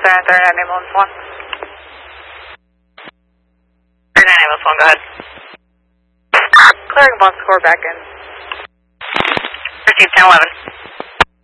39 ambulance 1. 39 ambulance 1, go ahead. Clearing 1 score back in. Received 1011.